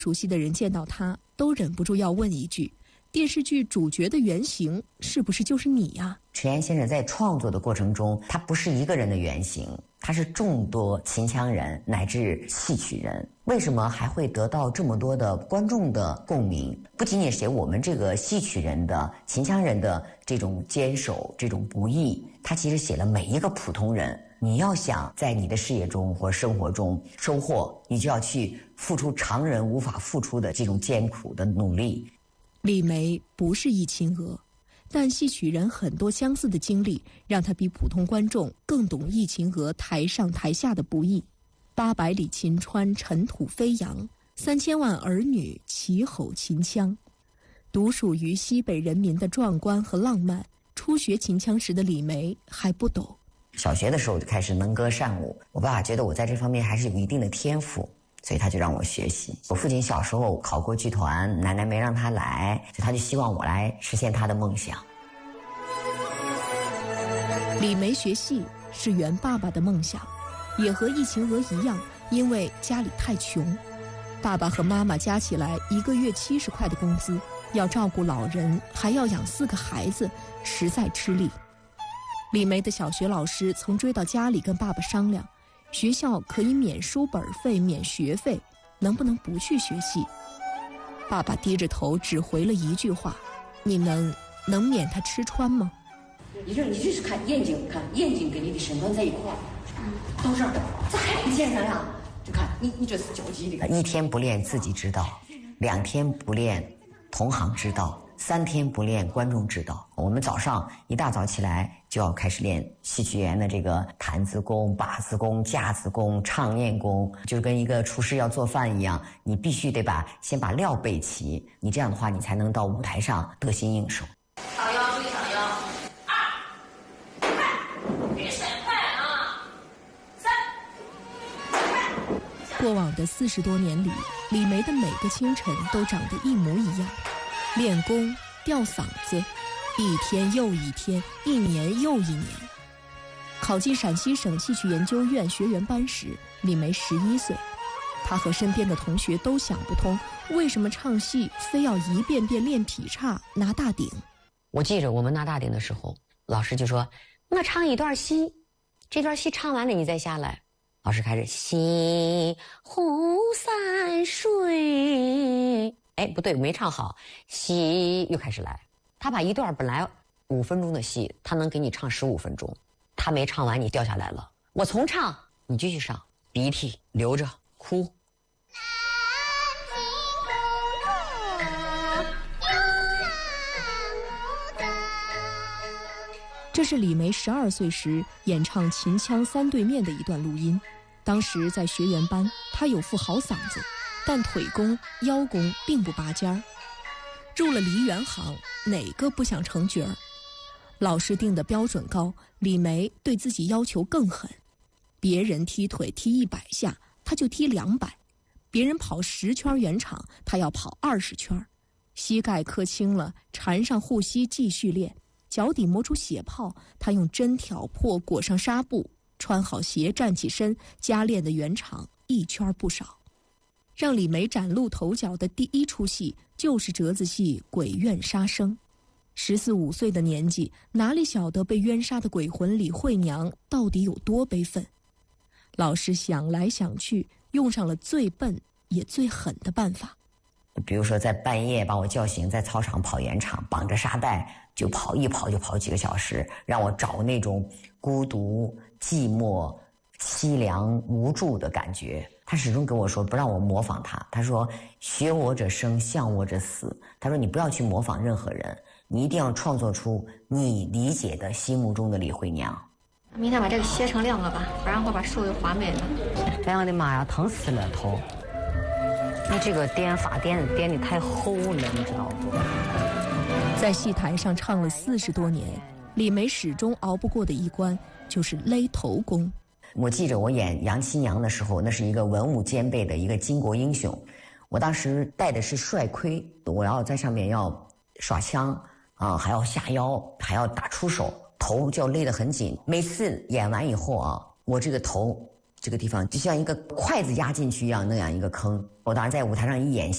熟悉的人见到他都忍不住要问一句：电视剧主角的原型是不是就是你呀？ 陈岩先生在创作的过程中，他不是一个人的原型，他是众多秦腔人乃至戏曲人。为什么还会得到这么多的观众的共鸣？不仅仅写我们这个戏曲人的秦腔人的这种坚守，这种不易，他其实写了每一个普通人。你要想在你的事业中或生活中收获，你就要去付出常人无法付出的这种艰苦的努力。 李梅不是易秦娥，但戏曲人很多相似的经历，让他比普通观众更懂易秦娥台上台下的不易。800里秦川尘土飞扬，3000万儿女齐吼秦腔，独属于西北人民的壮观和浪漫。初学秦腔时的李梅还不懂， 小学的时候就开始能歌善舞，我爸爸觉得我在这方面还是有一定的天赋，所以他就让我学习。我父亲小时候考过剧团，奶奶没让他来，所以他就希望我来实现他的梦想。 李梅学戏是圆爸爸的梦想，也和易秦娥一样，因为家里太穷，爸爸和妈妈加起来1个月70块的工资，要照顾老人，还要养4个孩子，实在吃力。李梅的小学老师曾追到家里跟爸爸商量，学校可以免书本费、免学费，能不能不去学戏？爸爸低着头只回了一句话：你能免他吃穿吗？ 你就是看眼睛跟你的身段在一块儿，到这儿在海线上呀，就看你这是交际的。 1天不练自己知道，2天不练同行知道，3天不练观众知道。我们早上一大早起来就要开始练戏曲员的这个弹子功、把子功、架子功、唱念功，就跟一个厨师要做饭一样，你必须得先把料备齐，你这样的话你才能到舞台上得心应手。 上腰注意上腰，2，快，别闪快啊，3，快。 过往的40多年里，李梅的每个清晨都长得一模一样，练功、吊嗓子，一天又一天，一年又一年。考进陕西省戏曲研究院学员班时，李梅11岁。她和身边的同学都想不通，为什么唱戏非要一遍遍练劈叉、拿大顶。 我记着我们拿大顶的时候，老师就说：“那唱一段戏，这段戏唱完了你再下来。”老师开始西湖山水，哎，不对，没唱好，西又开始来。他把一段本来5分钟的戏，他能给你唱15分钟，他没唱完你掉下来了。我重唱，你继续上，鼻涕流着哭。 这是李梅12岁时演唱秦腔3对面的一段录音。当时在学员班，她有副好嗓子，但腿功、腰功并不拔尖儿。入了梨园行，哪个不想成角儿？老师定的标准高，李梅对自己要求更狠。别人踢腿踢100下，她就踢200；别人跑10圈圆场，她要跑20圈。膝盖磕青了，缠上护膝继续练。脚底磨出血泡，他用针挑破，裹上纱布，穿好鞋站起身，加练的圆场1圈不少。让李梅崭露头角的第一出戏就是折子戏《鬼怨杀生》。14、15岁的年纪，哪里晓得被冤杀的鬼魂李慧娘到底有多悲愤？老师想来想去，用上了最笨也最狠的办法。 比如说在半夜把我叫醒，在操场跑圆场，绑着沙袋就跑，一跑就跑几个小时，让我找那种孤独、寂寞、凄凉、无助的感觉。他始终跟我说不让我模仿他，他说学我者生，像我者死。他说你不要去模仿任何人，你一定要创作出你理解的心目中的李慧娘。 明天把这个切成2个吧，不然会把手给划没了。 哎呀我的妈呀，疼死了头！你这个颠法颠得太厚了，你知道不？ 在戏台上唱了40多年，李梅始终熬不过的一关就是勒头功。 我记着我演杨七娘的时候，那是一个文武兼备的一个巾帼英雄。我当时戴的是帅盔，我要在上面要耍枪啊，还要下腰，还要打出手，头就要勒得很紧。每次演完以后啊，我这个头这个地方就像一个筷子压进去一样，那样一个坑。我当时在舞台上一演